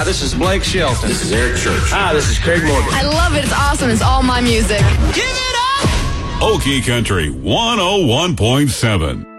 Hi, this is Blake Shelton. This is Eric Church. Hi, this is Craig Morgan. I love it. It's awesome. It's all my music. Give it up! Okie Country 101.7.